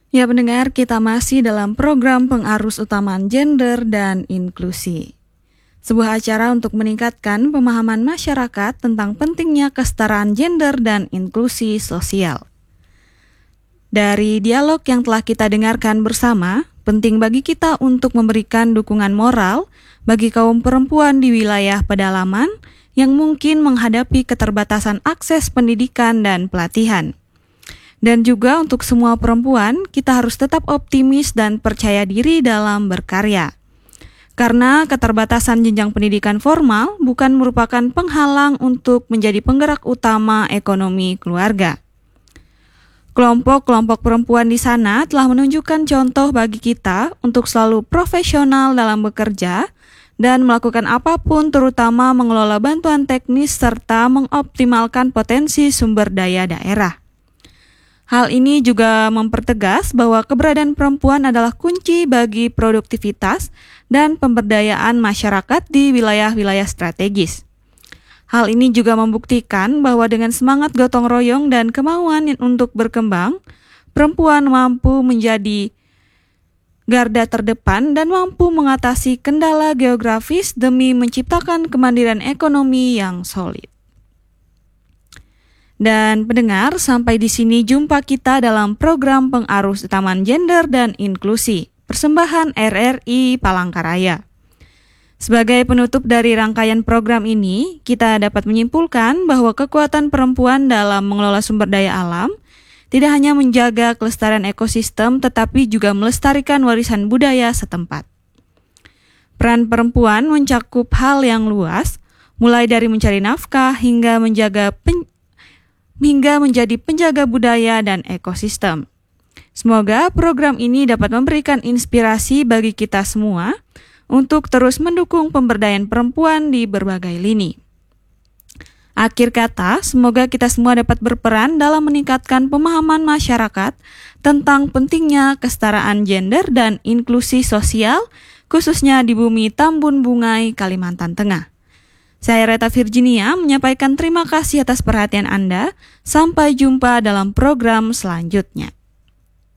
Ya pendengar, kita masih dalam program pengarus utamaan gender dan inklusi. Sebuah acara untuk meningkatkan pemahaman masyarakat tentang pentingnya kesetaraan gender dan inklusi sosial. Dari dialog yang telah kita dengarkan bersama, penting bagi kita untuk memberikan dukungan moral bagi kaum perempuan di wilayah pedalaman yang mungkin menghadapi keterbatasan akses pendidikan dan pelatihan. Dan juga untuk semua perempuan, kita harus tetap optimis dan percaya diri dalam berkarya. Karena keterbatasan jenjang pendidikan formal bukan merupakan penghalang untuk menjadi penggerak utama ekonomi keluarga. Kelompok-kelompok perempuan di sana telah menunjukkan contoh bagi kita untuk selalu profesional dalam bekerja dan melakukan apapun, terutama mengelola bantuan teknis serta mengoptimalkan potensi sumber daya daerah. Hal ini juga mempertegas bahwa keberadaan perempuan adalah kunci bagi produktivitas dan pemberdayaan masyarakat di wilayah-wilayah strategis. Hal ini juga membuktikan bahwa dengan semangat gotong royong dan kemauan untuk berkembang, perempuan mampu menjadi garda terdepan dan mampu mengatasi kendala geografis demi menciptakan kemandirian ekonomi yang solid. Dan pendengar, sampai di sini jumpa kita dalam program pengarus utamaan gender dan inklusi, persembahan RRI Palangkaraya. Sebagai penutup dari rangkaian program ini, kita dapat menyimpulkan bahwa kekuatan perempuan dalam mengelola sumber daya alam tidak hanya menjaga kelestarian ekosistem, tetapi juga melestarikan warisan budaya setempat. Peran perempuan mencakup hal yang luas, mulai dari mencari nafkah hingga menjadi penjaga budaya dan ekosistem. Semoga program ini dapat memberikan inspirasi bagi kita semua untuk terus mendukung pemberdayaan perempuan di berbagai lini. Akhir kata, semoga kita semua dapat berperan dalam meningkatkan pemahaman masyarakat tentang pentingnya kesetaraan gender dan inklusi sosial, khususnya di bumi Tambun Bungai, Kalimantan Tengah. Saya Reta Virginia menyampaikan terima kasih atas perhatian Anda. Sampai jumpa dalam program selanjutnya.